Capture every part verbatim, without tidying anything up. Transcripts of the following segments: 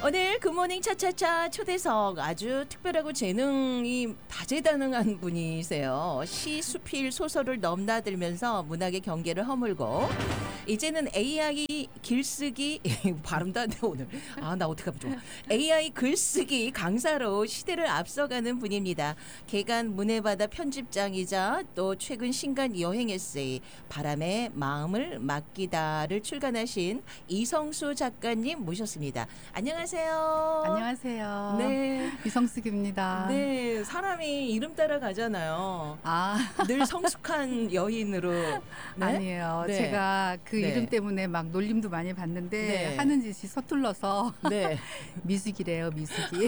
오늘 굿모닝 차차차 초대석 아주 특별하고 재능이 다재다능한 분이세요. 시, 수필, 소설을 넘나들면서 문학의 경계를 허물고 이제는 에이아이 글쓰기 발음도 안 돼 오늘. 아, 나 어떡하면 좋아. 에이아이 글쓰기 강사로 시대를 앞서가는 분입니다. 개간 문해바다 편집장이자 또 최근 신간 여행 에세이 바람의 마음을 맡기다를 출간하신 이성수 작가님 모셨습니다. 안녕하세요. 안녕하세요. 네. 이성숙입니다. 네. 사람이 이름 따라 가잖아요. 아. 늘 성숙한 여인으로. 네? 아니에요. 네. 제가 그 네. 이름 때문에 막 놀림도 많이 받는데 네. 하는 짓이 서툴러서 네. 미숙이래요, 미숙이.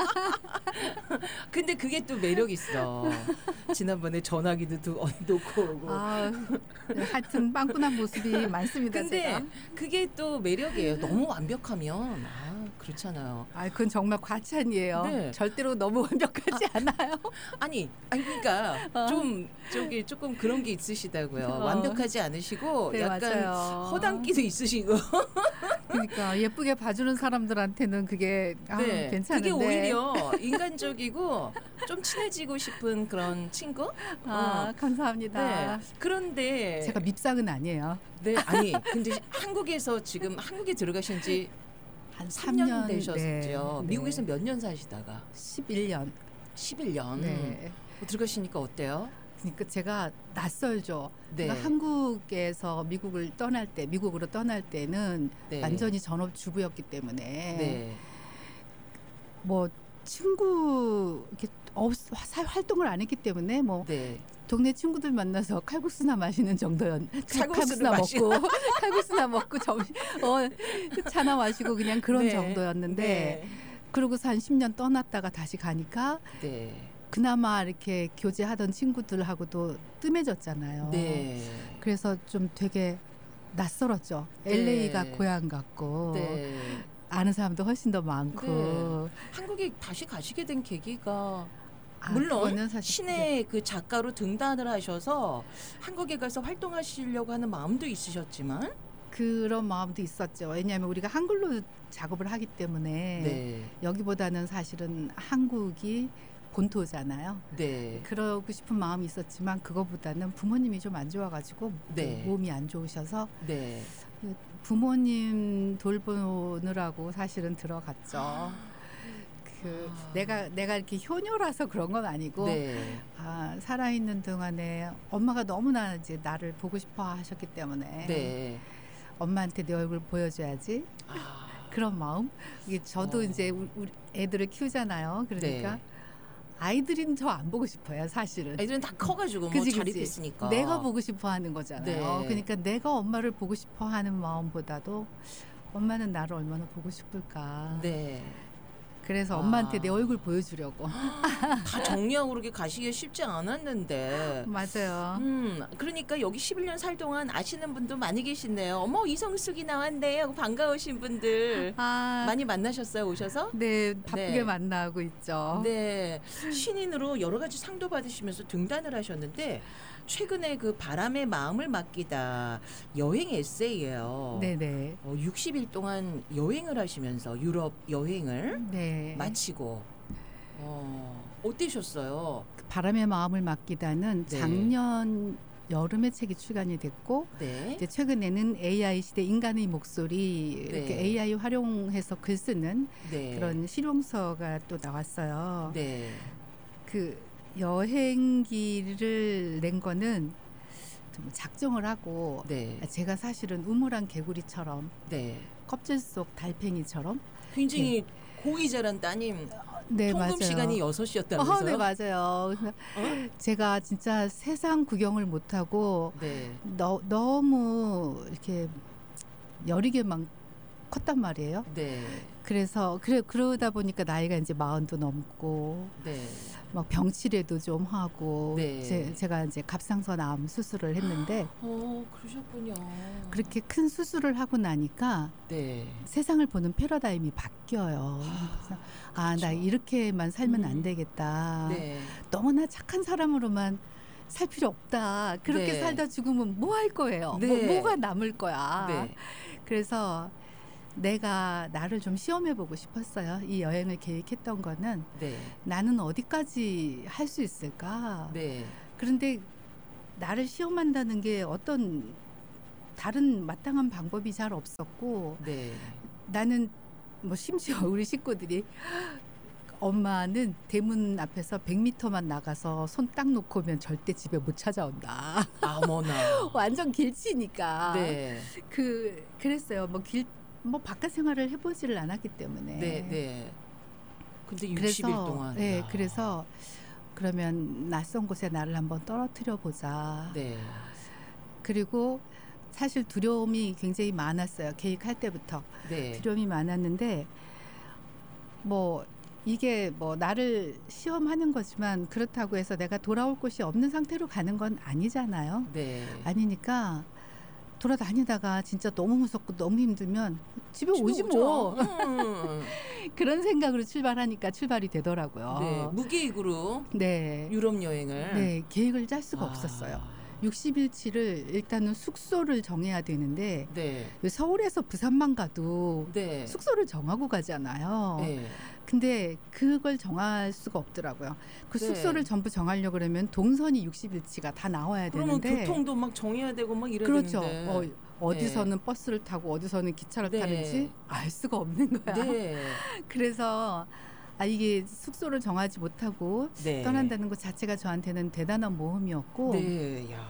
근데 그게 또 매력 있어. 지난번에 전화기도 두- 어, 놓고 오고. 아, 하여튼 빵꾸난 모습이 많습니다. 근데 제가. 그게 또 매력이에요. 너무 완벽하면 아 그렇잖아요. 아, 그건 정말 과찬이에요. 네. 절대로 너무 완벽하지 않아요. 아니, 아니 그러니까 어. 좀 저기 조금 그런 게 있으시다고요. 어. 완벽하지 않으시고 네, 약간 맞아요. 허당기도 있으시고. 그러니까 예쁘게 봐주는 사람들한테는 그게 아, 네, 괜찮은데. 그게 오히려 인간적이고 좀 친해지고 싶은 그런 친구. 아, 어. 감사합니다. 네. 그런데 제가 밉상은 아니에요. 네 아니 근데 한국에서 지금 한국에 들어가신 지 한 삼 년 삼 년 되셨죠. 네, 미국에서 네. 몇 년 사시다가 십일 년. 십일 년 네. 뭐 들어가시니까 어때요? 그러니까 제가 낯설죠. 네. 그러니까 한국에서 미국을 떠날 때, 미국으로 떠날 때는 네. 완전히 전업주부였기 때문에 네. 뭐 친구 이렇게 없, 사- 활동을 안 했기 때문에 뭐 네. 동네 친구들 만나서 칼국수나 마시는 정도였. 칼국수를 칼국수나 마시- 먹고 칼국수나 먹고 점심 어 차나 마시고 그냥 그런 네. 정도였는데 네. 그러고서 한 십 년 떠났다가 다시 가니까 네. 그나마 이렇게 교제하던 친구들하고도 뜸해졌잖아요. 네. 그래서 좀 되게 낯설었죠. 네. 엘에이가 고향 같고 네. 아는 사람도 훨씬 더 많고. 네. 한국에 다시 가시게 된 계기가 아, 물론 그거는 사실 신의 그 작가로 등단을 하셔서 한국에 가서 활동하시려고 하는 마음도 있으셨지만 그런 마음도 있었죠. 왜냐하면 우리가 한글로 작업을 하기 때문에 네. 여기보다는 사실은 한국이 본토잖아요. 네. 그러고 싶은 마음이 있었지만 그거보다는 부모님이 좀 안 좋아가지고 네. 몸이 안 좋으셔서 네. 부모님 돌보느라고 사실은 들어갔죠. 그 아. 내가 내가 이렇게 효녀라서 그런 건 아니고 네. 아, 살아있는 동안에 엄마가 너무나 이제 나를 보고 싶어 하셨기 때문에 네. 엄마한테 내 얼굴 보여줘야지 아. 그런 마음. 이게 저도 어. 이제 우- 우리 애들을 키우잖아요. 그러니까 네. 아이들은 저 안 보고 싶어요, 사실은. 애들은 다 커가지고 뭐 그치, 그치. 자립했으니까. 내가 보고 싶어 하는 거잖아요. 네. 그러니까 내가 엄마를 보고 싶어 하는 마음보다도 엄마는 나를 얼마나 보고 싶을까. 네. 그래서 아. 엄마한테 내 얼굴 보여주려고. 다 정리하고 그렇게 가시기 쉽지 않았는데. 맞아요. 음, 그러니까 여기 십일 년 살 동안 아시는 분도 많이 계시네요. 어머, 이성숙이 나왔네 하고 반가우신 분들 아, 많이 만나셨어요, 오셔서? 네, 바쁘게 네. 만나고 있죠. 네. 신인으로 여러 가지 상도 받으시면서 등단을 하셨는데, 최근에 그 바람의 마음을 맡기다 여행 에세이예요. 네네. 어, 육십 일 동안 여행을 하시면서 유럽 여행을 네. 마치고, 어, 어떠셨어요? 바람의 마음을 맡기다는 네. 작년 여름에 책이 출간이 됐고 네. 이제 최근에는 에이아이 시대 인간의 목소리 이렇게 네. 에이아이 활용해서 글 쓰는 네. 그런 실용서가 또 나왔어요. 네. 그 여행기를 낸 거는 좀 작정을 하고 네. 제가 사실은 우물안 개구리처럼 네. 껍질 속 달팽이처럼 굉장히 고이 자란 따님 네 통금 맞아요. 시간이 여섯 시였다면서요? 어, 네 맞아요. 그래서 어? 제가 진짜 세상 구경을 못하고 네. 너, 너무 이렇게 여리게만 컸단 말이에요. 네. 그래서 그래 그러다 보니까 나이가 이제 마흔도 넘고 네. 막 병치레도 좀 하고 네. 제, 제가 이제 갑상선 암 수술을 했는데 어, 그러셨군요. 그렇게 큰 수술을 하고 나니까 네. 세상을 보는 패러다임이 바뀌어요. 그래서 아, 나 그렇죠. 이렇게만 살면 음. 안 되겠다. 네. 너무나 착한 사람으로만 살 필요 없다. 그렇게 네. 살다 죽으면 뭐 할 거예요? 네. 뭐, 뭐가 남을 거야. 네. 그래서 내가 나를 좀 시험해보고 싶었어요. 이 여행을 계획했던 거는 네. 나는 어디까지 할 수 있을까? 네. 그런데 나를 시험한다는 게 어떤 다른 마땅한 방법이 잘 없었고 네. 나는 뭐 심지어 우리 식구들이 엄마는 대문 앞에서 백 미터만 나가서 손 딱 놓고 오면 절대 집에 못 찾아온다. 어머나. 완전 길치니까. 네. 그 그랬어요. 뭐 길 뭐 바깥 생활을 해보지를 않았기 때문에. 네. 네. 근데 육십 일 그래서 동안. 네, 야. 그래서 그러면 낯선 곳에 나를 한번 떨어뜨려 보자. 네. 그리고 사실 두려움이 굉장히 많았어요. 계획할 때부터 네. 두려움이 많았는데 뭐 이게 뭐 나를 시험하는 거지만 그렇다고 해서 내가 돌아올 곳이 없는 상태로 가는 건 아니잖아요. 네. 아니니까 돌아다니다가 진짜 너무 무섭고 너무 힘들면 집에 집에 오지 오죠. 뭐. 음. 그런 생각으로 출발하니까 출발이 되더라고요. 네. 무계획으로 네. 유럽 여행을. 네, 계획을 짤 수가 아. 없었어요. 육십 일치를 일단은 숙소를 정해야 되는데 네. 서울에서 부산만 가도 네. 숙소를 정하고 가잖아요. 네. 근데 그걸 정할 수가 없더라고요. 그 네. 숙소를 전부 정하려고 그러면 동선이 육십 일치가 다 나와야 그러면 되는데 교통도 막 정해야 되고 막 이래야 그렇죠. 되는데. 어, 어디서는 버스를 타고 어디서는 기차를 네. 타는지 알 수가 없는 거야. 네. 그래서 아 이게 숙소를 정하지 못하고 네. 떠난다는 것 자체가 저한테는 대단한 모험이었고 네. 야.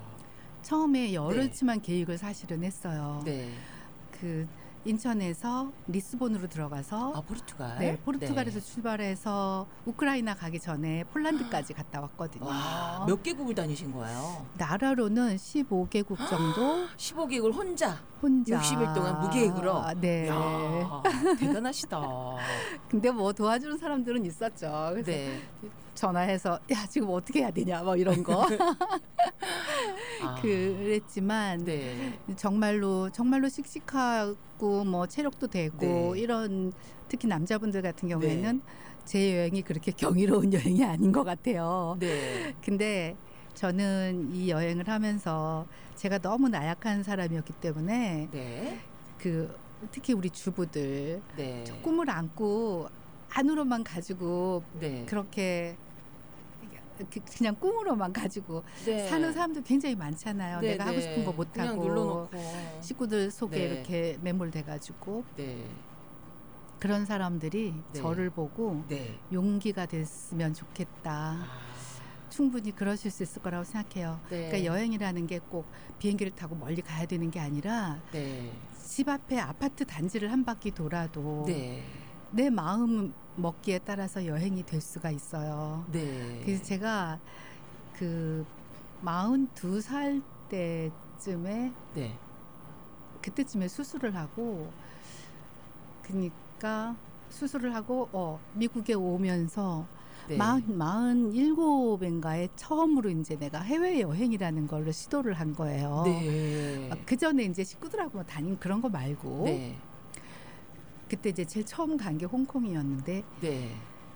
처음에 열흘치만 계획을 사실은 했어요. 네. 그 인천에서 리스본으로 들어가서 아, 포르투갈. 네, 포르투갈에서 네. 출발해서 우크라이나 가기 전에 폴란드까지 갔다 왔거든요. 와, 몇 개국을 다니신 거예요? 나라로는 십오 개국 정도 십오 개국을 혼자 혼자 육십 일 동안 무계획으로. 네. 야, 대단하시다. 근데 뭐 도와주는 사람들은 있었죠. 그래서 네. 전화해서 야 지금 어떻게 해야 되냐 뭐 이런 거 아, 그랬지만 네. 정말로 정말로 씩씩하고 뭐 체력도 되고 네. 이런 특히 남자분들 같은 경우에는 제 여행이 그렇게 경이로운 여행이 아닌 것 같아요. 네. 근데 저는 이 여행을 하면서 제가 너무 나약한 사람이었기 때문에 네. 그 특히 우리 주부들 네. 저 꿈을 안고 안으로만 가지고 네. 그렇게 그- 그냥 꿈으로만 가지고 네. 사는 사람들 굉장히 많잖아요. 네, 내가 하고 네. 싶은 거 그냥 못하고 눌러놓고. 식구들 속에 네. 이렇게 매몰돼가지고 네. 그런 사람들이 네. 저를 보고 네. 용기가 됐으면 좋겠다. 아, 충분히 그러실 수 있을 거라고 생각해요. 네. 그러니까 여행이라는 게 꼭 비행기를 타고 멀리 가야 되는 게 아니라 네. 집 앞에 아파트 단지를 한 바퀴 돌아도 네. 내 마음 먹기에 따라서 여행이 될 수가 있어요. 네. 그래서 제가 그 마흔두 살 때쯤에 네. 그때쯤에 수술을 하고 그러니까 수술을 하고 어 미국에 오면서 네. 마흔 마흔 일곱인가에 처음으로 이제 내가 해외 여행이라는 걸로 시도를 한 거예요. 네. 그 전에 이제 식구들하고 뭐 다닌 그런 거 말고 네. 그때 이제 제일 처음 간 게 홍콩이었는데 네.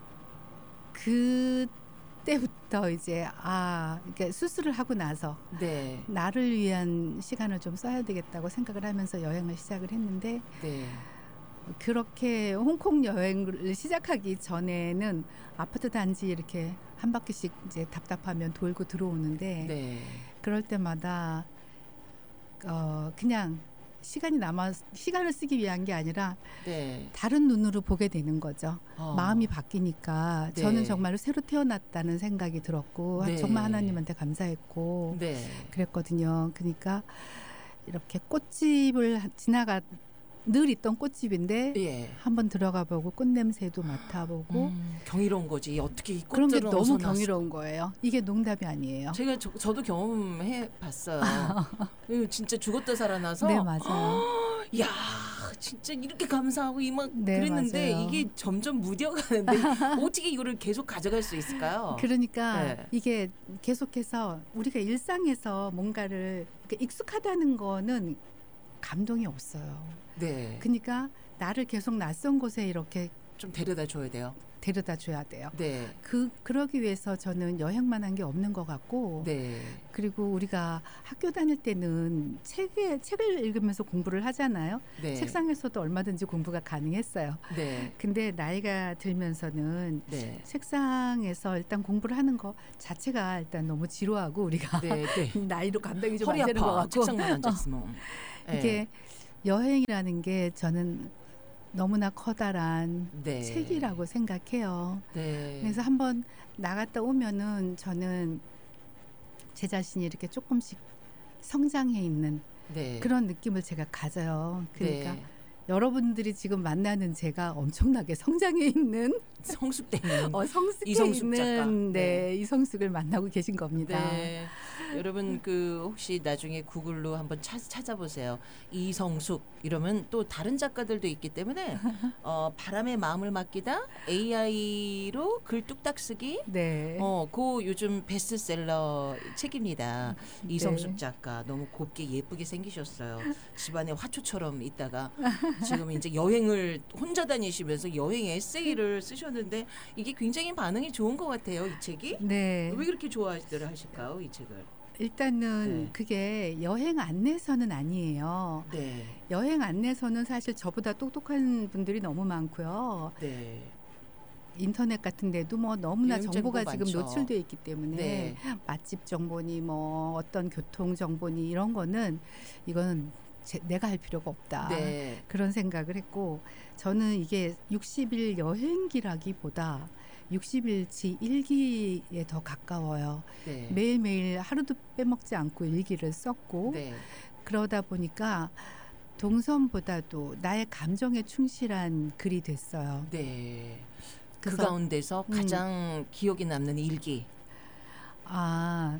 그때부터 이제 아 이렇게 수술을 하고 나서 네. 나를 위한 시간을 좀 써야 되겠다고 생각을 하면서 여행을 시작을 했는데 네. 그렇게 홍콩 여행을 시작하기 전에는 아파트 단지 이렇게 한 바퀴씩 이제 답답하면 돌고 들어오는데 네. 그럴 때마다 어 그냥 시간이 남아 시간을 쓰기 위한 게 아니라 네. 다른 눈으로 보게 되는 거죠. 어. 마음이 바뀌니까 네. 저는 정말로 새로 태어났다는 생각이 들었고 네. 정말 하나님한테 감사했고 네. 그랬거든요. 그러니까 이렇게 꽃집을 지나가 늘 있던 꽃집인데 예. 한번 들어가 보고 꽃 냄새도 맡아보고 음, 경이로운 거지. 어떻게 이 그런 게 꽃들은 너무 어디서 났어? 경이로운 거예요. 이게 농담이 아니에요. 제가 저, 저도 경험해 봤어요. 이거 진짜 죽었다 살아나서 네 맞아요. 야 진짜 이렇게 감사하고 이막 네, 그랬는데 맞아요. 이게 점점 무뎌가는데 어떻게 이거를 계속 가져갈 수 있을까요? 그러니까 네. 이게 계속해서 우리가 일상에서 뭔가를 이렇게 익숙하다는 거는 감동이 없어요. 네. 그러니까 나를 계속 낯선 곳에 이렇게 좀 데려다 줘야 돼요. 데려다 줘야 돼요. 네. 그 그러기 위해서 저는 여행만 한 게 없는 것 같고 네. 그리고 우리가 학교 다닐 때는 책에 책을 읽으면서 공부를 하잖아요. 네. 책상에서도 얼마든지 공부가 가능했어요. 네. 근데 나이가 들면서는 네. 책상에서 일단 공부를 하는 거 자체가 일단 너무 지루하고 우리가 네. 네. 나이로 감당이 좀 허리 안 되는 것 아파. 같고 책상만 앉았으면. 네. 이게 여행이라는 게 저는 너무나 커다란 네. 책이라고 생각해요. 네. 그래서 한번 나갔다 오면은 저는 제 자신이 이렇게 조금씩 성장해 있는 네. 그런 느낌을 제가 가져요. 그러니까 네. 여러분들이 지금 만나는 제가 엄청나게 성장해 있는 성숙되는 어, 성숙해 이성숙 있는 작가. 네, 네. 이성숙을 만나고 계신 겁니다. 네. 여러분 그 혹시 나중에 구글로 한번 찾, 찾아보세요. 이성숙 이러면 또 다른 작가들도 있기 때문에 어, 바람에 마음을 맡기다 에이아이로 글 뚝딱 쓰기 네. 어, 그 요즘 베스트셀러 책입니다. 이성숙 네. 작가 너무 곱게 예쁘게 생기셨어요. 집안에 화초처럼 있다가 지금 이제 여행을 혼자 다니시면서 여행 에세이를 쓰셨는데 이게 굉장히 반응이 좋은 것 같아요. 이 책이 네. 왜 그렇게 좋아들 하실까요? 이 책을. 일단은 네. 그게 여행 안내서는 아니에요. 네, 여행 안내서는 사실 저보다 똑똑한 분들이 너무 많고요. 네, 인터넷 같은 데도 뭐 너무나 여행 정보가 정보 지금 많죠. 노출되어 있기 때문에 네. 맛집 정보니 뭐 어떤 교통 정보니 이런 거는 이거는 제, 내가 할 필요가 없다. 네, 그런 생각을 했고 저는 이게 육십 일 여행기라기보다 육십 일치 일기에 더 가까워요. 네, 매일매일 하루도 빼먹지 않고 일기를 썼고 네, 그러다 보니까 동선보다도 나의 감정에 충실한 글이 됐어요. 네. 그 그래서 가운데서 음. 가장 기억에 남는 일기. 아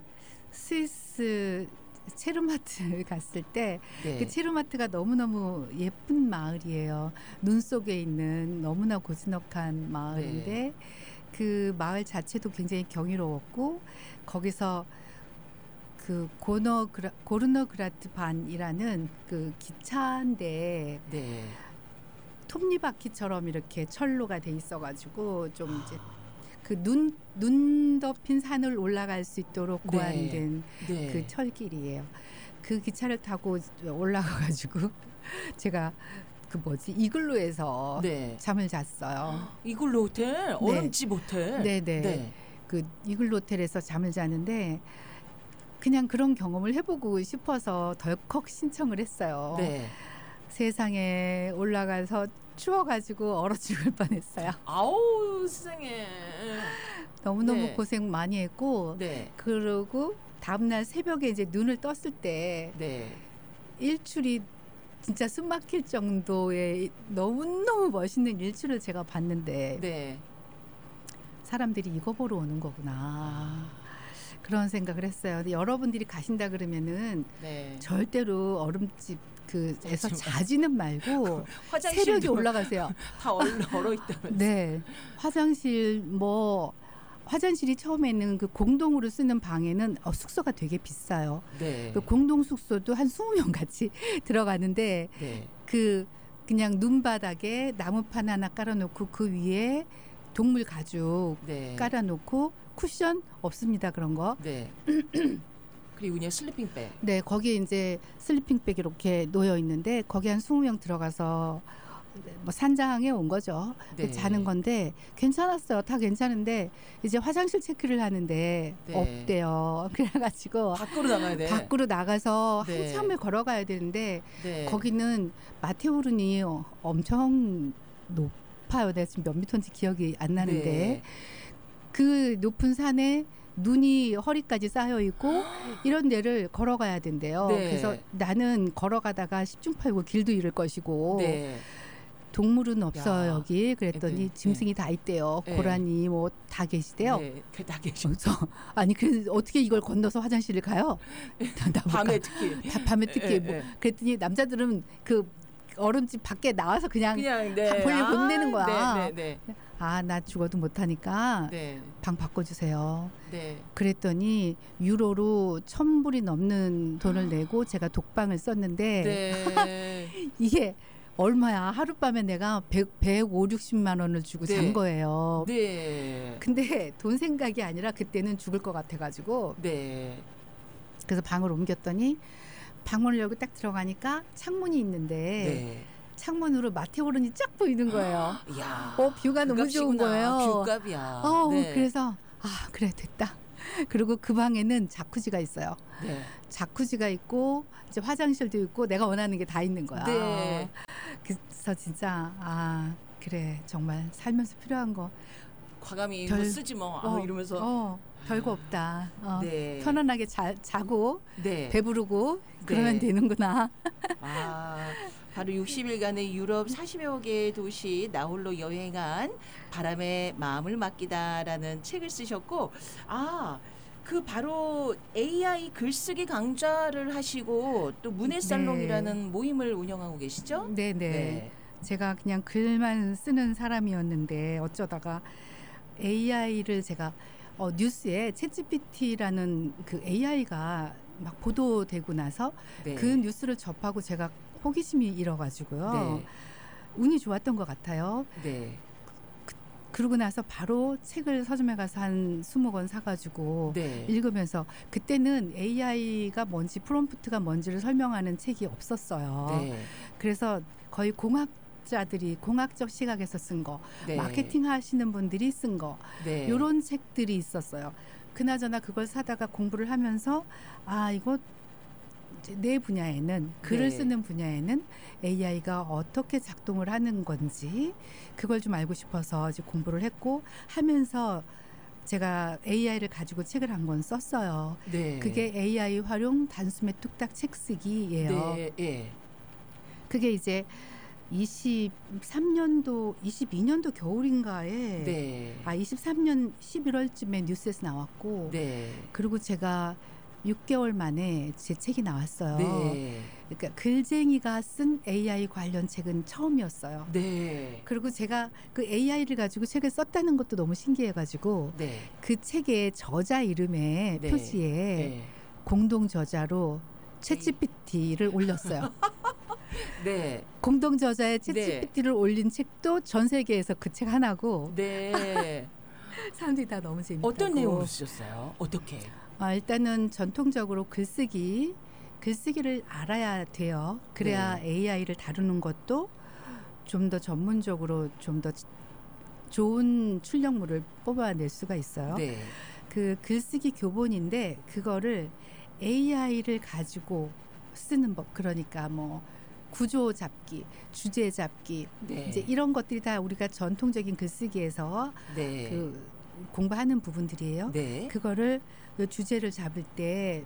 스위스 체르마트 갔을 때 그 네, 체르마트가 너무너무 예쁜 마을이에요. 눈 속에 있는 너무나 고즈넉한 마을인데 네. 그 마을 자체도 굉장히 경이로웠고 거기서 그 고너그라, 고르너그라트 반이라는 그 기차인데 네. 톱니바퀴처럼 이렇게 철로가 돼 있어가지고 좀 이제 그 눈 눈 덮인 산을 올라갈 수 있도록 네. 고안된 네. 그 철길이에요. 그 기차를 타고 올라가가지고 제가 그 뭐지 이글루에서 네. 잠을 잤어요. 이글루 호텔, 얼음집 호텔. 네네. 네. 그 이글루 호텔에서 잠을 자는데 그냥 그런 경험을 해보고 싶어서 덜컥 신청을 했어요. 네. 세상에 올라가서 추워가지고 얼어 죽을 뻔했어요. 아우 세상에. 너무너무 네. 고생 많이 했고 네. 그러고 다음날 새벽에 이제 눈을 떴을 때 네. 일출이 진짜 숨 막힐 정도의 너무너무 멋있는 일출을 제가 봤는데 네. 사람들이 이거 보러 오는 거구나. 그런 생각을 했어요. 근데 여러분들이 가신다 그러면은 네. 절대로 얼음집 그에서 자지 마. 자지는 말고 화장실도 새벽에 올라가세요. 다 얼어, 얼어 있다면서. 네, 화장실 뭐 화장실이 처음에는 그 공동으로 쓰는 방에는 어, 숙소가 되게 비싸요. 네. 그 공동 숙소도 한 이십 명 같이 들어가는데 네. 그 그냥 눈바닥에 나무판 하나 깔아놓고 그 위에 동물 가죽 네. 깔아놓고 쿠션 없습니다 그런 거. 네. 그리고 그냥 슬리핑백. 네, 거기에 이제 슬리핑백 이렇게 놓여 있는데 거기 한 이십 명 들어가서 뭐 산장에 온 거죠. 네. 자는 건데 괜찮았어요. 다 괜찮은데 이제 화장실 체크를 하는데 네. 없대요. 그래가지고 밖으로 나가야 돼. 밖으로 나가서 네. 한참을 걸어가야 되는데 네. 거기는 마테오른이 엄청 높아요. 내가 지금 몇 미터인지 기억이 안 나는데 네. 그 높은 산에 눈이 허리까지 쌓여 있고 이런 데를 걸어가야 된대요. 네. 그래서 나는 걸어가다가 십중팔구 길도 잃을 것이고 네. 동물은 없어요 야. 여기. 그랬더니 네. 짐승이 다 있대요. 네. 고라니 뭐 다 계시대요. 네. 다 계셔. 그래서 아니 그래서 어떻게 이걸 건너서 화장실을 가요? 나 못 밤에 가. 특히. 다 밤에 특히 예, 뭐 예. 그랬더니 남자들은 그 얼음집 밖에 나와서 그냥, 그냥 네. 볼일 아, 혼내는 거야. 네, 네, 아 나 죽어도 못하니까 네. 방 바꿔주세요. 네. 그랬더니 유로로 천 불이 넘는 돈을 내고 제가 독방을 썼는데 네. 이게 얼마야? 하룻밤에 내가 백, 백오, 육십만 원을 주고 네. 잔 거예요. 네. 근데 돈 생각이 아니라 그때는 죽을 것 같아가지고 네. 그래서 방을 옮겼더니 방문을 열고 딱 들어가니까 창문이 있는데 네. 창문으로 마테오른이 쫙 보이는 거예요. 야. 어, 뷰가 너무 좋은 거예요. 뷰값이야. 어, 네. 그래서 아 그래 됐다. 그리고 그 방에는 자쿠지가 있어요. 네. 자쿠지가 있고 이제 화장실도 있고 내가 원하는 게 다 있는 거야. 네. 그래서 진짜 아 그래 정말 살면서 필요한 거 과감히 별- 뭐 쓰지 뭐 아, 어, 이러면서 어, 별거 없다. 어, 네. 편안하게 자, 자고 네. 배부르고 그러면 네. 되는구나. 아, 바로 육십 일간의 유럽 사십여 개의 도시 나홀로 여행한 바람에 마음을 맡기다라는 책을 쓰셨고, 아, 그 바로 에이아이 글쓰기 강좌를 하시고 또 문해살롱이라는 모임을 운영하고 계시죠? 네네. 제가 그냥 글만 쓰는 사람이었는데 어쩌다가 에이아이를 제가 어, 뉴스에 챗지피티라는 그 에이아이가 막 보도되고 나서 네. 그 뉴스를 접하고 제가 호기심이 일어가지고요. 네. 운이 좋았던 것 같아요. 네. 그러고 나서 바로 책을 서점에 가서 한 스무 권 사가지고 네. 읽으면서 그때는 에이아이가 뭔지 프롬프트가 뭔지를 설명하는 책이 없었어요. 네. 그래서 거의 공학자들이 공학적 시각에서 쓴 거, 네. 마케팅 하시는 분들이 쓴 거, 네. 이런 책들이 있었어요. 그나저나 그걸 사다가 공부를 하면서 아 이거 이제 내 분야에는 글을 네. 쓰는 분야에는 에이아이가 어떻게 작동을 하는 건지 그걸 좀 알고 싶어서 이제 공부를 했고 하면서 제가 에이아이를 가지고 책을 한 권 썼어요. 네. 그게 에이아이 활용 단숨에 뚝딱 책 쓰기예요. 네. 예. 그게 이제 이십삼 년도, 이십이 년도 겨울인가에 네. 아 이십삼 년 십일월쯤에 뉴스에서 나왔고 네. 그리고 제가 육 개월 만에 제 책이 나왔어요. 네. 그러니까 글쟁이가 쓴 에이아이 관련 책은 처음이었어요. 네. 그리고 제가 그 에이아이를 가지고 책을 썼다는 것도 너무 신기해가지고 네. 그 책의 저자 이름의 네. 표지에 네. 공동 저자로 챗지피티를 올렸어요. 네. 공동 저자의 네. 챗지피티를 올린 책도 전 세계에서 그 책 하나고 네. 사람들이 다 너무 재밌다고. 어떤 내용으로 쓰셨어요? 어떻게? 아, 일단은 전통적으로 글쓰기, 글쓰기를 알아야 돼요. 그래야 네. 에이아이를 다루는 것도 좀 더 전문적으로 좀 더 좋은 출력물을 뽑아낼 수가 있어요. 네. 그 글쓰기 교본인데 그거를 에이아이를 가지고 쓰는 법, 그러니까 뭐 구조 잡기, 주제 잡기, 네. 이제 이런 것들이 다 우리가 전통적인 글쓰기에서 네. 그 공부하는 부분들이에요. 네. 그거를 그 주제를 잡을 때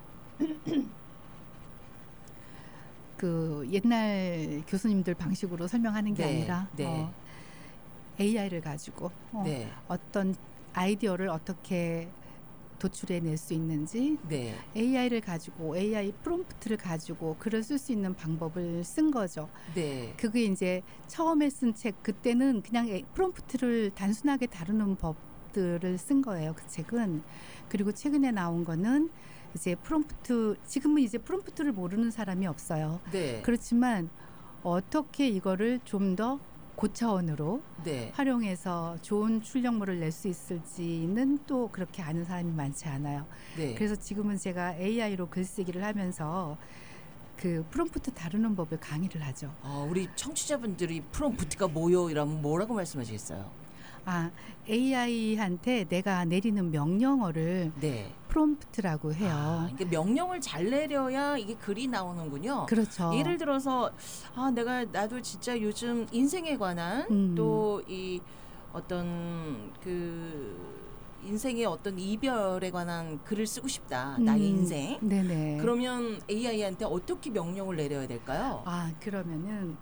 그 옛날 교수님들 방식으로 설명하는 게 네, 아니라 네. 어, 에이아이를 가지고 어, 네. 어떤 아이디어를 어떻게 도출해낼 수 있는지 네. 에이아이를 가지고 에이아이 프롬프트를 가지고 글을 쓸 수 있는 방법을 쓴 거죠. 네. 그게 이제 처음에 쓴 책 그때는 그냥 에- 프롬프트를 단순하게 다루는 법들을 쓴 거예요. 그 책은. 그리고 최근에 나온 거는 이제 프롬프트 지금은 이제 프롬프트를 모르는 사람이 없어요. 네. 그렇지만 어떻게 이거를 좀 더 고차원으로 네. 활용해서 좋은 출력물을 낼 수 있을지는 또 그렇게 아는 사람이 많지 않아요. 네. 그래서 지금은 제가 에이아이로 글쓰기를 하면서 그 프롬프트 다루는 법을 강의를 하죠. 어, 우리 청취자분들이 프롬프트가 뭐요? 이러면 뭐라고 말씀하시겠어요? 아, 에이아이한테 내가 내리는 명령어를 네. 프롬프트라고 해요. 아, 그러니까 명령을 잘 내려야 이게 글이 나오는군요. 그렇죠. 예를 들어서 아 내가 나도 진짜 요즘 인생에 관한 음. 또 이 어떤 그 인생의 어떤 이별에 관한 글을 쓰고 싶다. 나의 음, 인생. 네네. 그러면 에이아이한테 어떻게 명령을 내려야 될까요? 아, 그러면은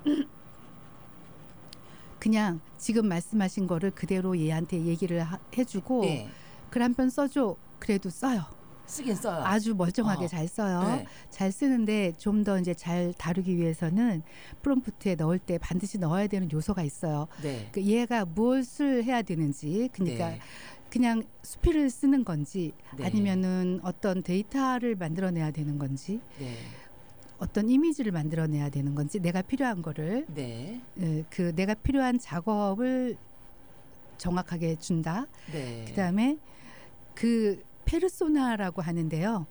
그냥 지금 말씀하신 거를 그대로 얘한테 얘기를 하- 해주고 네. 글 한 편 써줘. 그래도 써요. 쓰긴 써요. 아주 멀쩡하게 어. 잘 써요. 네. 잘 쓰는데 좀 더 이제 잘 다루기 위해서는 프롬프트에 넣을 때 반드시 넣어야 되는 요소가 있어요. 네. 그 얘가 무엇을 해야 되는지, 그러니까 네. 그냥 수필을 쓰는 건지 네. 아니면은 어떤 데이터를 만들어내야 되는 건지 네. 어떤 이미지를 만들어내야 되는 건지 내가 필요한 거를 네. 에, 그 내가 필요한 작업을 정확하게 준다. 네. 그다음에 그 페르소나라고 하는데요.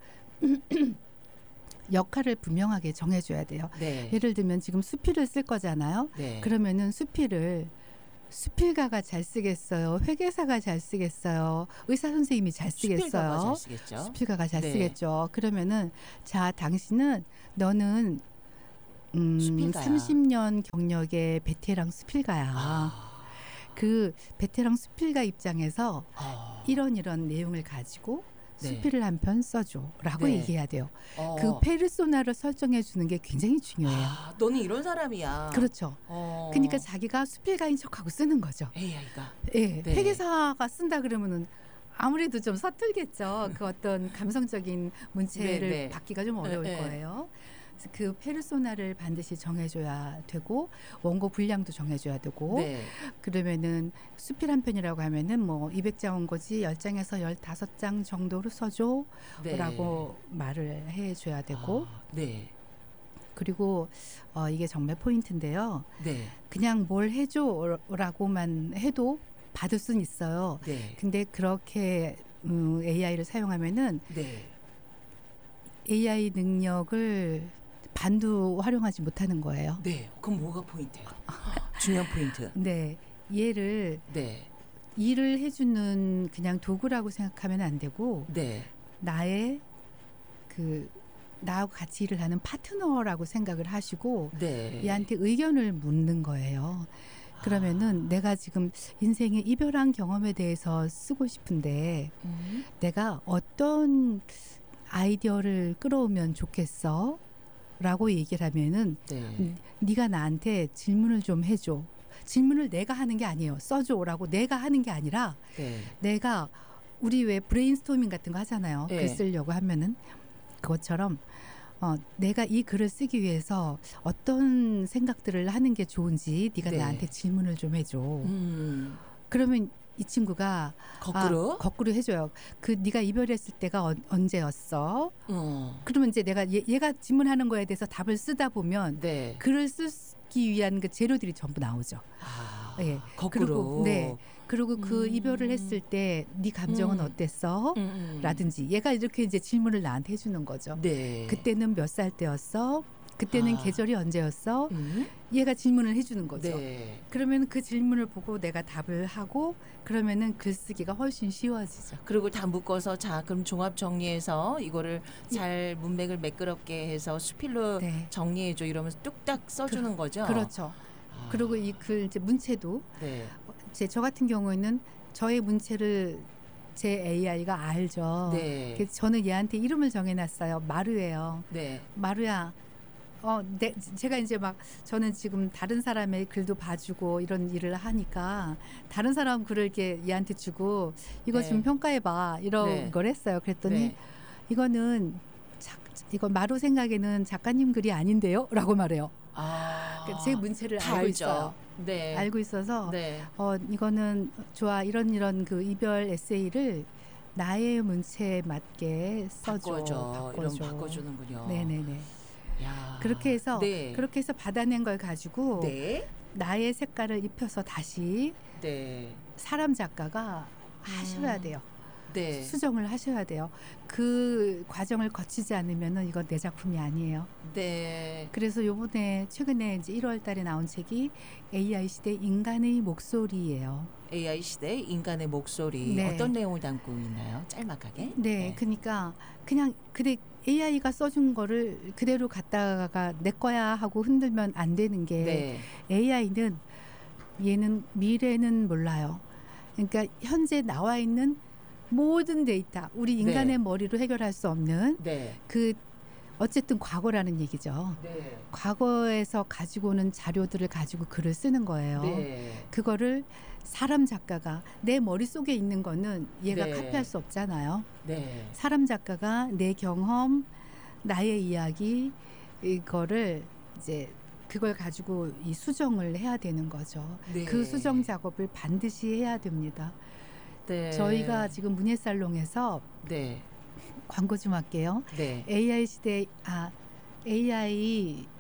역할을 분명하게 정해줘야 돼요. 네. 예를 들면 지금 수필을 쓸 거잖아요. 네. 그러면은 수필을 수필가가 잘 쓰겠어요. 회계사가 잘 쓰겠어요. 의사 선생님이 잘 쓰겠어요. 수필가가 잘 쓰겠죠. 수필가가 잘 네. 쓰겠죠. 그러면은 자 당신은 너는 음, 수필가야. 삼십 년 경력의 베테랑 수필가야. 아. 그 베테랑 수필가 입장에서 아. 이런 이런 내용을 가지고 네. 수필을 한 편 써줘라고 네. 얘기해야 돼요. 어. 그 페르소나를 설정해 주는 게 굉장히 중요해요. 아, 너는 이런 사람이야. 그렇죠. 어. 그러니까 자기가 수필가인 척하고 쓰는 거죠. 에이아이가. 예, 네. 회계사가 쓴다 그러면은 아무래도 좀 서툴겠죠. 그 어떤 감성적인 문체를 네, 네. 받기가 좀 어려울 네, 네. 거예요. 그래서 그 페르소나를 반드시 정해줘야 되고 원고 분량도 정해줘야 되고 네. 그러면은 수필 한 편이라고 하면은 뭐 이백 장 원고지 십 장에서 십오 장 정도로 써줘라고 네. 말을 해줘야 되고 아, 네. 그리고 어, 이게 정말 포인트인데요. 네. 그냥 뭘 해줘라고만 해도 받을 수는 있어요. 네. 근데 그렇게 음, 에이아이를 사용하면은 네. 에이아이 능력을 반도 활용하지 못하는 거예요. 네. 그럼 뭐가 포인트예요? 중요한 포인트. 네, 얘를 네. 일을 해주는 그냥 도구라고 생각하면 안 되고 네. 나의 그 나하고 같이 일을 하는 파트너라고 생각을 하시고 네. 얘한테 의견을 묻는 거예요. 그러면은 내가 지금 인생의 이별한 경험에 대해서 쓰고 싶은데 음. 내가 어떤 아이디어를 끌어오면 좋겠어? 라고 얘기를 하면은 네. 네가 나한테 질문을 좀 해줘. 질문을 내가 하는 게 아니에요. 써줘라고 내가 하는 게 아니라 네. 내가 우리 왜 브레인스토밍 같은 거 하잖아요. 네. 글 쓰려고 하면은 그것처럼 어, 내가 이 글을 쓰기 위해서 어떤 생각들을 하는 게 좋은지 네가 네. 나한테 질문을 좀 해줘. 음. 그러면 이 친구가 거꾸로? 아, 거꾸로 해줘요. 그 네가 이별했을 때가 어, 언제였어? 어. 그러면 이제 내가 얘, 얘가 질문하는 거에 대해서 답을 쓰다 보면 네. 글을 쓰기 위한 그 재료들이 전부 나오죠. 아. 예. 거꾸로. 그리고 네. 그리고 그 음. 이별을 했을 때 네 감정은 음. 어땠어? 음, 음. 라든지 얘가 이렇게 이제 질문을 나한테 해주는 거죠. 네. 그때는 몇 살 때였어? 그때는 아. 계절이 언제였어? 음. 얘가 질문을 해주는 거죠. 네. 그러면 그 질문을 보고 내가 답을 하고 그러면은 글쓰기가 훨씬 쉬워지죠. 그리고 다 묶어서 자 그럼 종합 정리해서 이거를 잘 문맥을 매끄럽게 해서 수필로 네. 정리해줘 이러면서 뚝딱 써주는 거죠. 그렇죠. 아. 그리고 이 글 이제 문체도 네. 제 저 같은 경우에는 저의 문체를 제 에이아이가 알죠. 네. 그래서 저는 얘한테 이름을 정해놨어요. 마루예요. 네. 마루야. 어, 네, 제가 이제 막 저는 지금 다른 사람의 글도 봐주고 이런 일을 하니까 다른 사람 글을 이렇게 얘한테 주고 이거 네. 좀 평가해봐 이런 네. 걸 했어요. 그랬더니 네. 이거는 작, 이거 마루 생각에는 작가님 글이 아닌데요?라고 말해요. 아. 그러니까 제 문체를 다 알고 알죠. 있어요. 네. 알고 있어서 네. 어, 이거는 좋아 이런 이런 그 이별 에세이를 나의 문체에 맞게 써줘. 바꿔줘. 이런 바꿔주는군요. 네네네. 야. 그렇게 해서 네. 그렇게 해서 받아낸 걸 가지고 네. 나의 색깔을 입혀서 다시 네. 사람 작가가 하셔야 음. 돼요. 네. 수정을 하셔야 돼요. 그 과정을 거치지 않으면은 이건 내 작품이 아니에요. 네. 그래서 요번에 최근에 이제 일월 달에 나온 책이 에이아이 시대 인간의 목소리예요. 에이아이 시대 인간의 목소리 네. 어떤 내용을 담고 있나요? 짤막하게. 네, 그러니까 그냥 그래 에이아이가 써준 거를 그대로 갖다가 내 거야 하고 흔들면 안 되는 게 네. 에이아이는 얘는 미래는 몰라요. 그러니까 현재 나와 있는 모든 데이터, 우리 인간의 네. 머리로 해결할 수 없는 네. 그 어쨌든 과거라는 얘기죠. 네. 과거에서 가지고 오는 자료들을 가지고 글을 쓰는 거예요. 네. 그거를 사람 작가가 내 머릿속에 있는 거는 얘가 네. 카피할 수 없잖아요. 네. 사람 작가가 내 경험, 나의 이야기 이거를 이제 그걸 가지고 이 수정을 해야 되는 거죠. 네. 그 수정 작업을 반드시 해야 됩니다. 네. 저희가 지금 문예살롱에서 네. 광고 좀 할게요. 네. 에이아이 시대 아 에이아이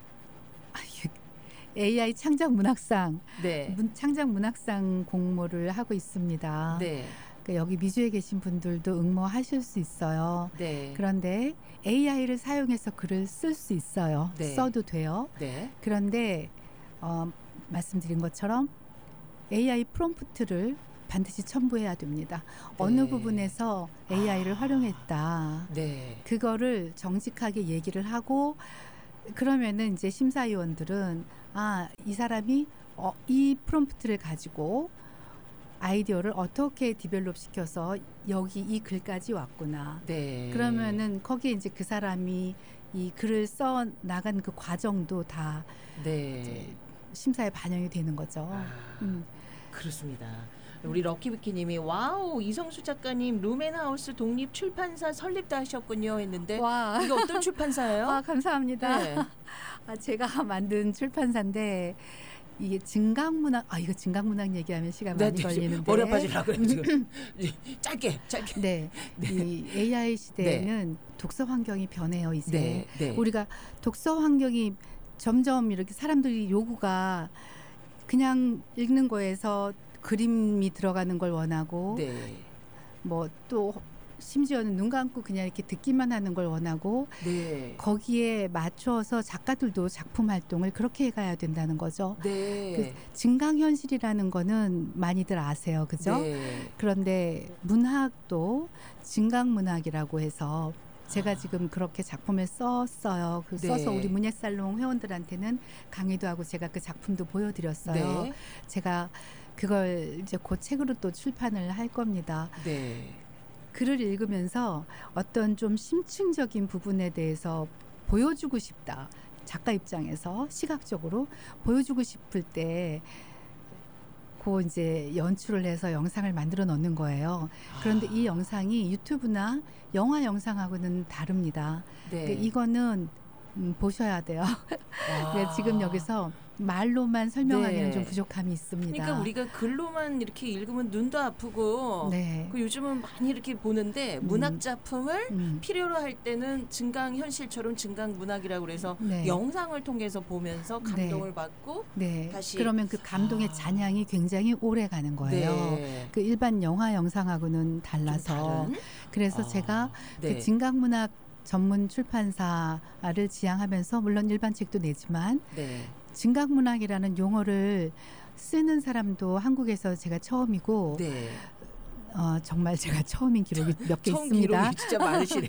에이아이 창작 문학상 네. 문, 창작 문학상 공모를 하고 있습니다. 네. 그러니까 여기 미주에 계신 분들도 응모하실 수 있어요. 네. 그런데 에이아이를 사용해서 글을 쓸 수 있어요. 네. 써도 돼요. 네. 그런데 어, 말씀드린 것처럼 에이아이 프롬프트를 반드시 첨부해야 됩니다. 어느 네. 부분에서 에이아이를 활용했다. 네. 그거를 정직하게 얘기를 하고 그러면은 이제 심사위원들은 아, 이 사람이 어, 이 프롬프트를 가지고 아이디어를 어떻게 디벨롭 시켜서 여기 이 글까지 왔구나. 네. 그러면은 거기에 이제 그 사람이 이 글을 써 나간 그 과정도 다 네. 심사에 반영이 되는 거죠. 아, 음. 그렇습니다. 우리 럭키비키님이 와우 이성수 작가님 루멘하우스 독립 출판사 설립도 하셨군요 했는데 와, 이게 어떤 출판사예요? 아, 감사합니다. 네. 아, 제가 만든 출판사인데 이게 증강문학, 아 이거 증강문학 얘기하면 시간 많이 네, 걸리는데 머리 아파지려고 지금 짧게 짧게. 네, 네. 이 에이아이 시대에는 독서 환경이 변해요 이제. 네, 네. 우리가 독서 환경이 점점 이렇게 사람들이 요구가 그냥 읽는 거에서 그림이 들어가는 걸 원하고 네. 뭐 또 심지어는 눈 감고 그냥 이렇게 듣기만 하는 걸 원하고 네. 거기에 맞춰서 작가들도 작품 활동을 그렇게 해가야 된다는 거죠. 네. 그 증강현실이라는 거는 많이들 아세요, 그죠? 네. 그런데 문학도 증강문학이라고 해서 제가 아. 지금 그렇게 작품을 썼어요. 그 네. 써서 우리 문예살롱 회원들한테는 강의도 하고 제가 그 작품도 보여드렸어요. 네. 제가 그걸 이제 곧 책으로 또 출판을 할 겁니다. 네. 글을 읽으면서 어떤 좀 심층적인 부분에 대해서 보여주고 싶다. 작가 입장에서 시각적으로 보여주고 싶을 때 그 이제 연출을 해서 영상을 만들어 놓는 거예요. 그런데 이 영상이 유튜브나 영화 영상하고는 다릅니다. 네. 그러니까 이거는 음, 보셔야 돼요. 네, 지금 여기서 말로만 설명하기는 네. 좀 부족함이 있습니다. 그러니까 우리가 글로만 이렇게 읽으면 눈도 아프고 네. 그 요즘은 많이 이렇게 보는데 음. 문학 작품을 음, 필요로 할 때는 증강 현실처럼 증강 문학이라고 그래서 네. 영상을 통해서 보면서 감동을 네. 받고 네. 다시- 그러면 그 감동의 아. 잔향이 굉장히 오래 가는 거예요. 네. 그 일반 영화 영상하고는 좀 달라서 다른? 그래서 아, 제가 네. 그 진강문학 전문 출판사를 지향하면서 물론 일반 책도 내지만 네. 진강문학이라는 용어를 쓰는 사람도 한국에서 제가 처음이고 네. 어, 정말 제가 처음인 기록이 몇 개 처음 있습니다. 기록이 진짜 많으시네.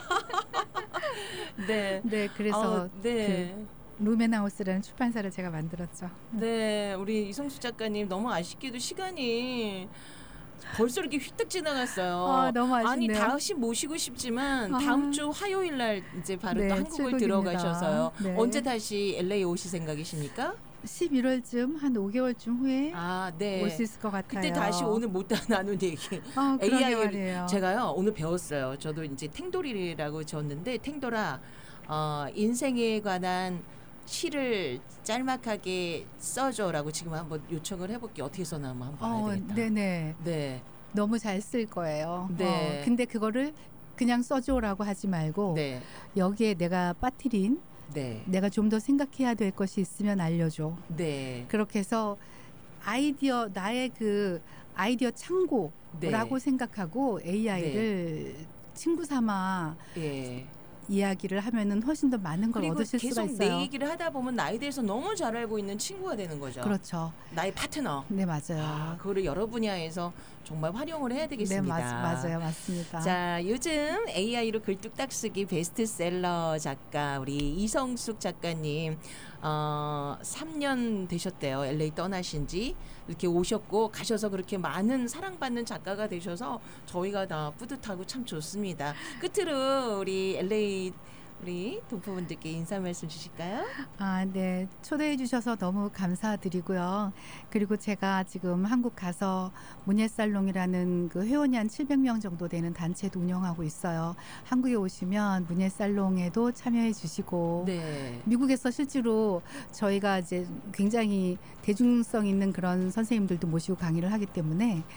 네. 네, 그래서 아, 네. 루멘하우스라는 출판사를 제가 만들었죠. 네, 우리 이성수 작가님 너무 아쉽게도 시간이 벌써 이렇게 휘딱 지나갔어요. 아, 너무 아쉽네요. 아니 다시 모시고 싶지만 아. 다음 주 화요일 날 이제 바로 네, 또 한국을 출국입니다. 들어가셔서요. 네. 언제 다시 엘에이 오실 생각이십니까? 십일월쯤 한 오 개월쯤 후에 아, 네. 올 수 있을 것 같아요. 그때 다시 오늘 못 다 나눈 얘기. 아, 그러게 에이아이를 말이에요. 제가요 오늘 배웠어요. 저도 이제 탱돌이라고 줬는데 탱돌아 어, 인생에 관한 시를 짤막하게 써줘라고 지금 한번 요청을 해볼게요. 어떻게 써나 한번 봐야 어, 되겠다. 네네. 네. 너무 잘 쓸 거예요. 네. 어, 근데 그거를 그냥 써줘라고 하지 말고 네. 여기에 내가 빠뜨린 네. 내가 좀 더 생각해야 될 것이 있으면 알려줘. 네. 그렇게 해서 아이디어 나의 그 아이디어 창고라고 네. 생각하고 에이아이를 친구 삼아 예. 이야기를 하면은 훨씬 더 많은 걸 그리고 얻으실 수가 계속 있어요. 내 얘기를 하다 보면 나에 대해서 너무 잘 알고 있는 친구가 되는 거죠. 그렇죠. 나의 파트너. 네, 맞아요. 아, 그거를 여러 분야에서 정말 활용을 해야 네, 되겠습니다. 맞, 맞아요. 맞습니다. 자, 요즘 에이아이로 글 뚝딱 쓰기 베스트셀러 작가 우리 이성숙 작가님 어, 삼 년 되셨대요. 엘에이 떠나신 지 이렇게 오셨고 가셔서 그렇게 많은 사랑받는 작가가 되셔서 저희가 다 뿌듯하고 참 좋습니다. 끝으로 우리 엘에이 우리 동포분들께 인사 말씀 주실까요? 아, 네. 초대해 주셔서 너무 감사드리고요. 그리고 제가 지금 한국 가서 문예살롱이라는 그 회원이 한 칠백 명 정도 되는 단체도 운영하고 있어요. 한국에 오시면 문예살롱에도 참여해 주시고 네. 미국에서 실제로 저희가 이제 굉장히 대중성 있는 그런 선생님들도 모시고 강의를 하기 때문에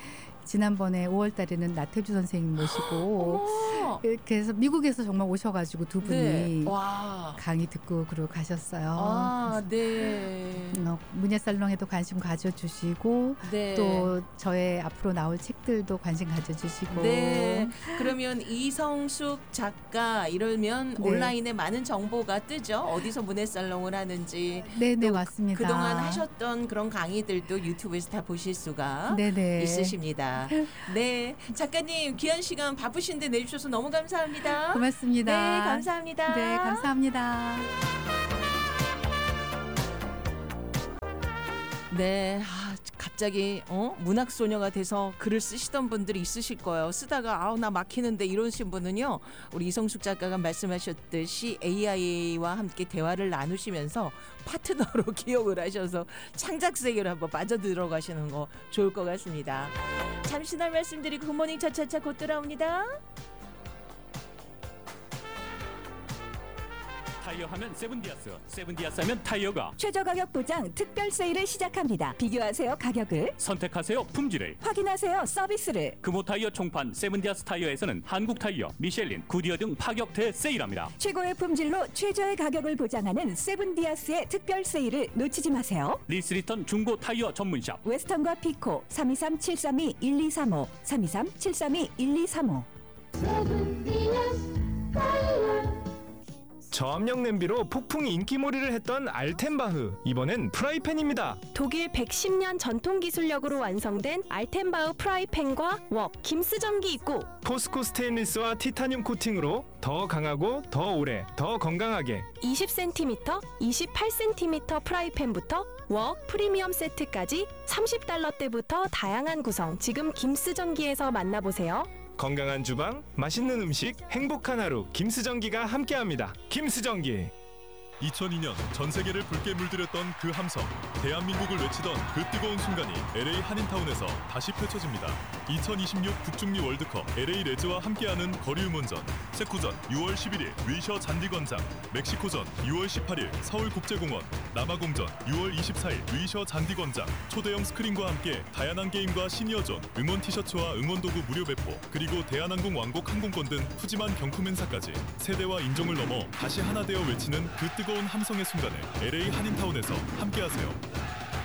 지난번에 오월 달에는 나태주 선생님 모시고 어머. 그래서 미국에서 정말 오셔가지고 두 분이 네. 와. 강의 듣고 그러고 가셨어요. 아, 네. 어, 문예살롱에도 관심 가져주시고 네. 또 저의 앞으로 나올 책들도 관심 가져주시고 네. 그러면 이성숙 작가 이러면 네. 온라인에 많은 정보가 뜨죠. 어디서 문예살롱을 하는지. 네네 또 맞습니다. 그동안 하셨던 그런 강의들도 유튜브에서 다 보실 수가 네네. 있으십니다. 네. 작가님 귀한 시간 바쁘신데 내주셔서 너무 감사합니다. 고맙습니다. 네, 감사합니다. 네, 감사합니다. 네, 아, 갑자기 어? 문학 소녀가 돼서 글을 쓰시던 분들이 있으실 거예요. 쓰다가 아우 나 막히는데 이러신 분은요. 우리 이성숙 작가가 말씀하셨듯이 에이아이와 함께 대화를 나누시면서 파트너로 기억을 하셔서 창작 세계로 한번 빠져들어가시는 거 좋을 것 같습니다. 잠시 날 말씀드리고 굿모닝 차차차 곧 돌아옵니다. 타이어 하면 세븐디아스, 세븐디아스 하면 타이어가. 최저 가격 보장 특별 세일을 시작합니다. 비교하세요 가격을, 선택하세요 품질을, 확인하세요 서비스를. 금호 타이어 총판 세븐디아스 타이어에서는 한국 타이어, 미셸린, 구디어 등 파격 대세일합니다. 최고의 품질로 최저의 가격을 보장하는 세븐디아스의 특별 세일을 놓치지 마세요. 리스리턴 중고 타이어 전문샵. 웨스턴과 피코 삼이삼 칠삼이 일이삼오 삼이삼 칠삼이 일이삼오. 저압력 냄비로 폭풍 인기몰이를 했던 알텐바흐, 이번엔 프라이팬입니다. 독일 백십 년 전통 기술력으로 완성된 알텐바흐 프라이팬과 웍, 김스전기 있고 포스코 스테인리스와 티타늄 코팅으로 더 강하고 더 오래, 더 건강하게. 이십 센티미터, 이십팔 센티미터 프라이팬부터 웍 프리미엄 세트까지 삼십 달러대부터 다양한 구성 지금 김스전기에서 만나보세요. 건강한 주방, 맛있는 음식, 행복한 하루. 김스전기가 함께합니다. 김스전기. 이천이 년 전 세계를 붉게 물들였던 그 함성, 대한민국을 외치던 그 뜨거운 순간이 엘에이 한인타운에서 다시 펼쳐집니다. 이천이십육 북중미 월드컵 엘에이 레즈와 함께하는 거리 응원전, 체코전 유월 십일일 위셔 잔디광장, 멕시코전 유월 십팔일 서울국제공원, 남아공전 유월 이십사일 위셔 잔디광장. 초대형 스크린과 함께 다양한 게임과 시니어존, 응원 티셔츠와 응원 도구 무료 배포, 그리고 대한항공 왕복 항공권 등 푸짐한 경품 행사까지 세대와 인종을 넘어 다시 하나 되어 외치는 그 뜨거운 뜨거운 함성의 순간을 엘에이 한인타운에서 함께하세요.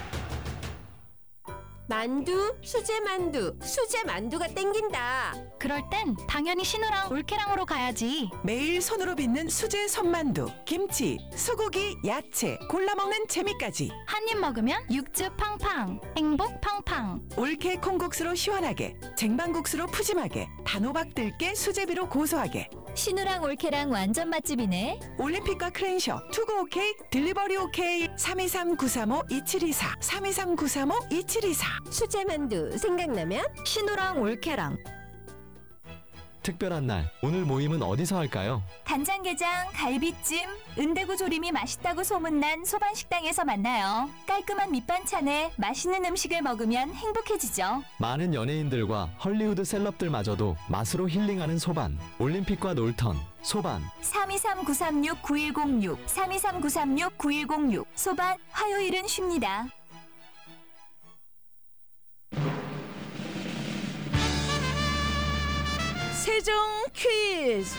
만두, 수제 만두, 수제 만두가 땡긴다. 그럴 땐 당연히 신우랑 올케랑으로 가야지. 매일 손으로 빚는 수제 손만두, 김치, 소고기, 야채, 골라 먹는 재미까지. 한 입 먹으면 육즙 팡팡, 행복 팡팡. 올케 콩국수로 시원하게, 쟁반국수로 푸짐하게, 단호박 들깨 수제비로 고소하게. 신우랑 올케랑 완전 맛집이네. 올림픽과 크랜셔, 투고 오케이, 딜리버리 오케이. 삼이삼 구삼오 이칠이사 삼이삼 구삼오 이칠이사. 수제 만두 생각나면 신우랑 올케랑. 특별한 날, 오늘 모임은 어디서 할까요? 간장게장, 갈비찜, 은대구 조림이 맛있다고 소문난 소반식당에서 만나요. 깔끔한 밑반찬에 맛있는 음식을 먹으면 행복해지죠. 많은 연예인들과 헐리우드 셀럽들마저도 맛으로 힐링하는 소반. 올림픽과 놀턴, 소반. 삼이삼 구삼육 구일공육 삼이삼 구삼육 구일공육. 소반, 화요일은 쉽니다. 세종 퀴즈.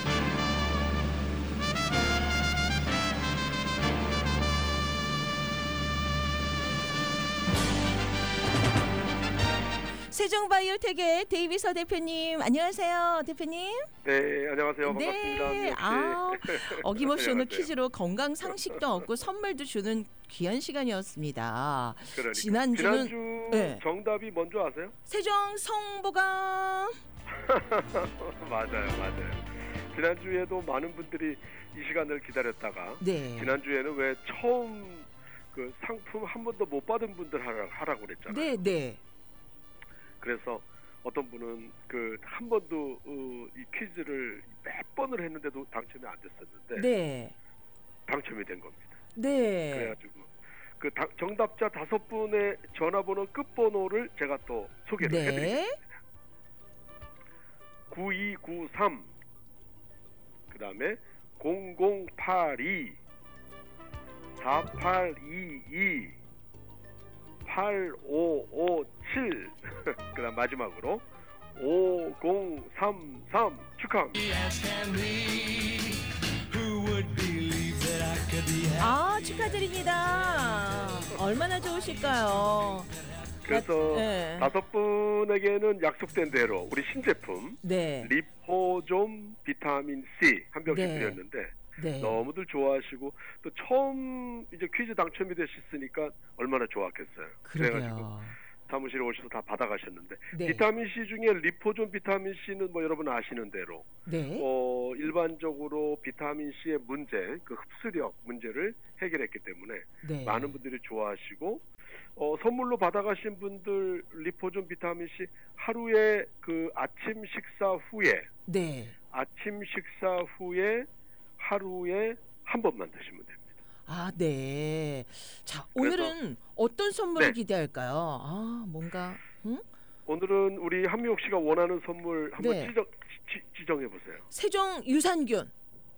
세종바이오텍의 데이비서 대표님, 안녕하세요, 대표님. 네, 안녕하세요. 반갑습니다. 네, 아, 어김없이 오늘 퀴즈로 건강 상식도 얻고 선물도 주는 귀한 시간이었습니다. 그러니까. 지난주는 지난주 네. 정답이 뭔지 아세요? 세종 성보강. 맞아요, 맞아요. 지난주에도 많은 분들이 이 시간을 기다렸다가 네. 지난주에는 왜 처음 그 상품 한 번도 못 받은 분들 하라, 하라고 그랬잖아요. 네, 네. 그래서 어떤 분은 그 한 번도 어, 이 퀴즈를 몇 번을 했는데도 당첨이 안 됐었는데 네. 당첨이 된 겁니다. 네. 그래가지고 그 다, 정답자 다섯 분의 전화번호 끝번호를 제가 또 소개를 네. 해드리겠습니다. 구이구삼, 그 다음에 공공팔이, 사팔이이, 팔오오칠, 칠. 그다음 마지막으로 오공삼삼 축하합니다. 아, 축하드립니다. 얼마나 좋으실까요? 그래서 네. 다섯 분에게는 약속된 대로 우리 신제품 네. 리포좀 비타민 C 한 병씩 네. 드렸는데 네. 너무들 좋아하시고 또 처음 이제 퀴즈 당첨이 되셨으니까 얼마나 좋았겠어요. 그래가지고 그러게요. 사무실에 오셔서 다 받아가셨는데 네. 비타민 C 중에 리포좀 비타민 C는 뭐 여러분 아시는 대로 네. 어, 일반적으로 비타민 C의 문제, 그 흡수력 문제를 해결했기 때문에 네. 많은 분들이 좋아하시고 어, 선물로 받아가신 분들 리포좀 비타민 C 하루에 그 아침 식사 후에 네. 아침 식사 후에 하루에 한 번만 드시면 됩니다. 아, 네. 자, 오늘은 어떤 선물을 네. 기대할까요? 아, 뭔가 응? 오늘은 우리 한미옥 씨가 원하는 선물 한번 네. 지정, 지, 지정해 보세요. 세종 유산균.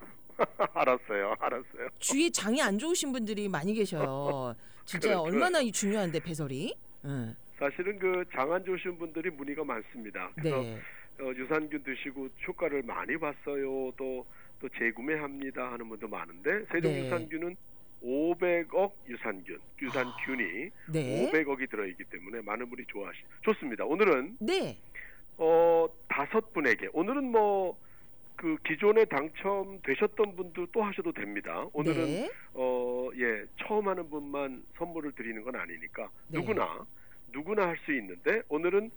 알았어요, 알았어요. 주위에 장이 안 좋으신 분들이 많이 계셔요. 진짜 그렇죠. 얼마나 이 중요한데 배설이. 응. 사실은 그 장 안 좋으신 분들이 문의가 많습니다. 그래서 네. 어, 유산균 드시고 효과를 많이 봤어요. 또, 또 재구매합니다 하는 분도 많은데 세종 네. 유산균은 오백억 유산균, 유산균이 네. 오백억이 들어있기 때문에 많은 분이 좋아하시. 좋습니다. 오늘은 네. 어, 다섯 분에게 오늘은 뭐 그 기존에 당첨되셨던 분도 또 하셔도 됩니다. 오늘은 네. 어, 예, 처음 하는 분만 선물을 드리는 건 아니니까 네. 누구나 누구나 할 수 있는데 오늘은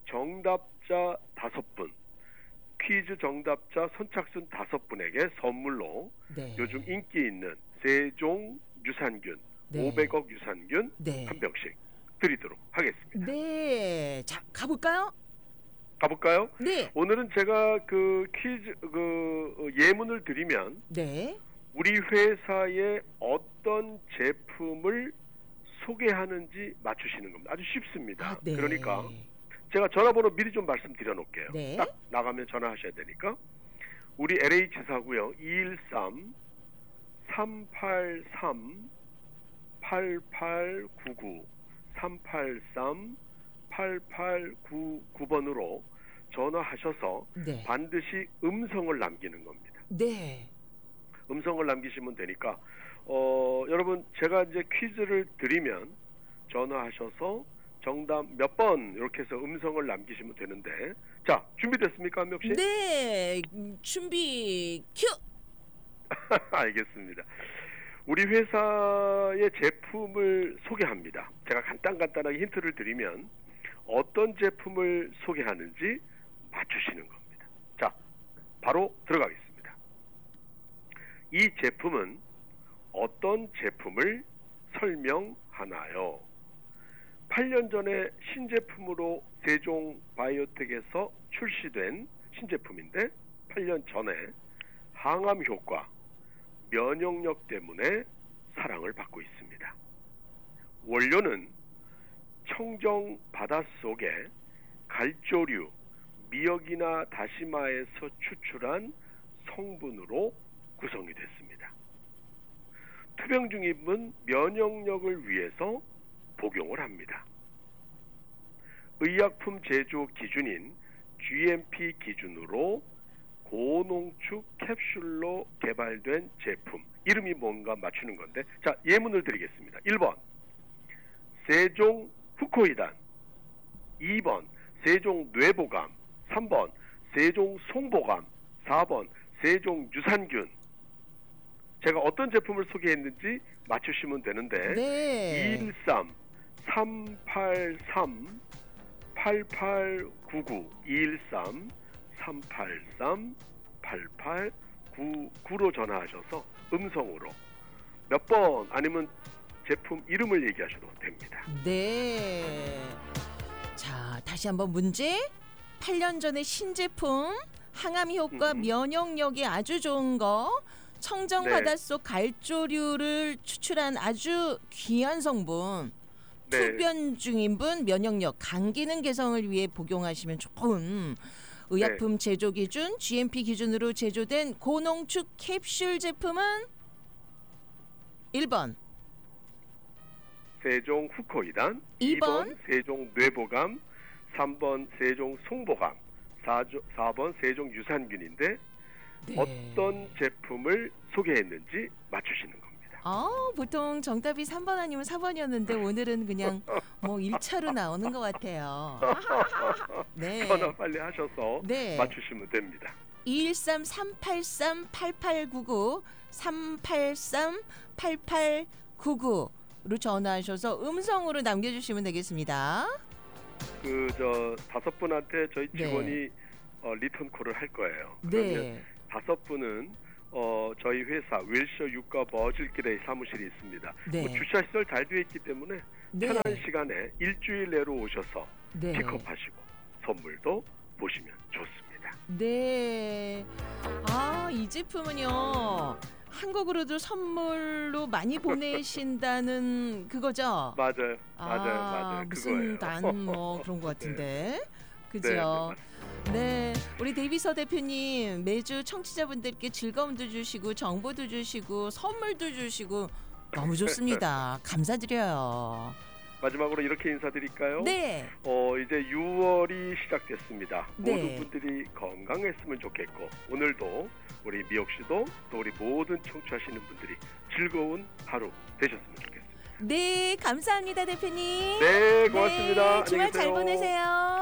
정답자 다섯 분, 퀴즈 정답자 선착순 다섯 분에게 선물로 네. 요즘 인기 있는 세종 유산균 네. 오백억 유산균 네. 한 병씩 드리도록 하겠습니다. 네. 자, 가볼까요? 가볼까요? 네. 오늘은 제가 그 퀴즈 그 예문을 드리면 네. 우리 회사의 어떤 제품을 소개하는지 맞추시는 겁니다. 아주 쉽습니다. 아, 네. 그러니까 제가 전화번호 미리 좀 말씀드려 놓을게요. 네. 딱 나가면 전화하셔야 되니까 우리 엘에이치사고요. 이일삼 삼팔삼 팔팔구구 삼팔삼 팔팔구구 번으로 전화하셔서 네. 반드시 음성을 남기는 겁니다. 네. 음성을 남기시면 되니까 어, 여러분 제가 이제 퀴즈를 드리면 전화하셔서 정답 몇 번 이렇게 해서 음성을 남기시면 되는데 자 준비됐습니까 한명 씨? 네. 음, 준비 큐. 알겠습니다. 우리 회사의 제품을 소개합니다. 제가 간단간단하게 힌트를 드리면 어떤 제품을 소개하는지 맞추시는 겁니다. 자, 바로 들어가겠습니다. 이 제품은 어떤 제품을 설명하나요? 팔 년 전에 신제품으로 세종 바이오텍에서 출시된 신제품인데 팔 년 전에 항암 효과, 면역력 때문에 사랑을 받고 있습니다. 원료는 청정 바닷속에 갈조류, 미역이나 다시마에서 추출한 성분으로 구성이 됐습니다. 투병 중입은 면역력을 위해서 복용을 합니다. 의약품 제조 기준인 지엠피 기준으로 고농축 캡슐로 개발된 제품 이름이 뭔가 맞추는 건데 자 예문을 드리겠습니다. 일 번 세종 후코이단 이 번 세종 뇌보감 삼 번 세종 송보감 사 번 세종 유산균 제가 어떤 제품을 소개했는지 맞추시면 되는데 네. 이일삼 삼팔삼 팔팔구구 이일삼 삼팔삼 팔팔구구로 전화하셔서 음성으로 몇 번 아니면 제품 이름을 얘기하셔도 됩니다. 네. 자, 다시 한번 문제. 팔 년 전에 신제품 항암 효과 음. 면역력이 아주 좋은 거 청정 네. 바닷속 갈조류를 추출한 아주 귀한 성분 네. 투변 중인 분 면역력 간 기능 개선을 위해 복용하시면 좋은 의약품 제조 기준 지엠피 기준으로 제조된 고농축 캡슐 제품은 일 번 세종 후코이단, 이 번, 이 번 세종 뇌보감, 삼 번 세종 송보감, 사 번 세종 유산균인데 네. 어떤 제품을 소개했는지 맞추시는 겁니다. 아, 보통 정답이 삼 번 아니면 사 번이었는데 오늘은 그냥 뭐 일 차로 나오는 것 같아요. 네. 전화 빨리 하셔서 네. 맞추시면 됩니다. 이일삼 삼팔삼 팔팔구구 삼팔삼 팔팔구구로 전화하셔서 음성으로 남겨주시면 되겠습니다. 그 저 다섯 분한테 저희 네. 직원이 어, 리턴 콜을 할 거예요. 그러면 네. 다섯 분은 어, 저희 회사 웰셔 육가 머질길에 사무실이 있습니다. 네. 뭐 주차 시설 잘 되어 있기 때문에 네. 편한 시간에 일주일 내로 오셔서 네. 픽업하시고 선물도 보시면 좋습니다. 네. 아, 이 제품은요. 한국으로도 선물로 많이 보내신다는 그거죠? 맞아요. 아, 맞아요. 맞아요. 무슨 그거예요. 단 뭐 그런 것 같은데. 네, 그죠? 네, 네, 우리 데이비서 대표님 매주 청취자분들께 즐거움도 주시고 정보도 주시고 선물도 주시고 너무 좋습니다. 감사드려요. 마지막으로 이렇게 인사드릴까요? 네. 어, 이제 유월이 시작됐습니다. 네. 모든 분들이 건강했으면 좋겠고 오늘도 우리 미옥 씨도 또 우리 모든 청취하시는 분들이 즐거운 하루 되셨으면 좋겠습니다. 네, 감사합니다, 대표님. 네, 고맙습니다. 네, 주말 안녕히 잘 계세요. 보내세요.